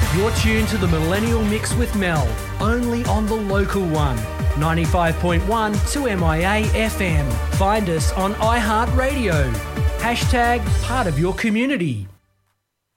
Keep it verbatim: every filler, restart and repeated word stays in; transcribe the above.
You're tuned to the Millennial Mix with Mel, only on the local one, ninety-five point one to M I A F M. Find us on iHeartRadio. Hashtag part of your community.